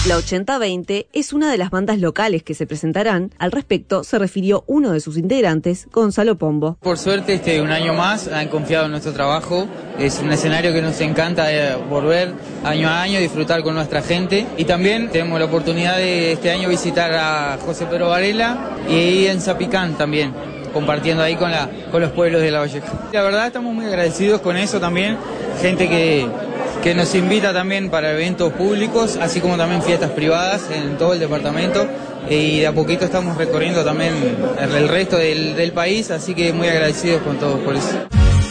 La 8020 es una de las bandas locales que se presentarán. Al respecto se refirió uno de sus integrantes, Gonzalo Pombo. Por suerte, un año más han confiado en nuestro trabajo. Es un escenario que nos encanta volver año a año, disfrutar con nuestra gente. Y también tenemos la oportunidad de este año visitar a José Pedro Varela y en Zapicán también, compartiendo ahí con los pueblos de La Valleja. La verdad estamos muy agradecidos con eso también. Gente que nos invita también para eventos públicos, así como también fiestas privadas en todo el departamento, y de a poquito estamos recorriendo también el resto del país, así que muy agradecidos con todos por eso.